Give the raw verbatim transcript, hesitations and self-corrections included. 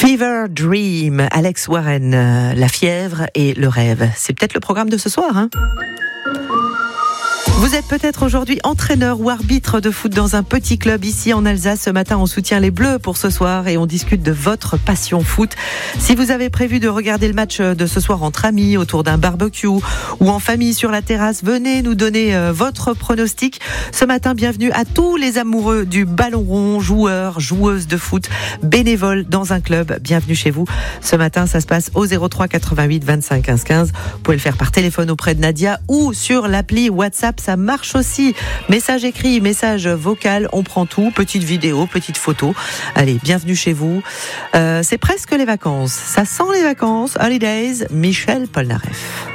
Fever Dream, Alex Warren, euh, la fièvre et le rêve. C'est peut-être le programme de ce soir, hein ? Vous êtes peut-être aujourd'hui entraîneur ou arbitre de foot dans un petit club ici en Alsace. Ce matin, on soutient les Bleus pour ce soir et on discute de votre passion foot. Si vous avez prévu de regarder le match de ce soir entre amis, autour d'un barbecue ou en famille sur la terrasse, venez nous donner votre pronostic. Ce matin, bienvenue à tous les amoureux du ballon rond, joueurs, joueuses de foot, bénévoles dans un club. Bienvenue chez vous. Ce matin, ça se passe au zéro trois quatre-vingt-huit vingt-cinq quinze quinze. Vous pouvez le faire par téléphone auprès de Nadia ou sur l'appli WhatsApp. Ça marche aussi. Message écrit, message vocal, on prend tout. Petite vidéo, petite photo. Allez, bienvenue chez vous. Euh, c'est presque les vacances. Ça sent les vacances. Holidays, Michel Polnareff.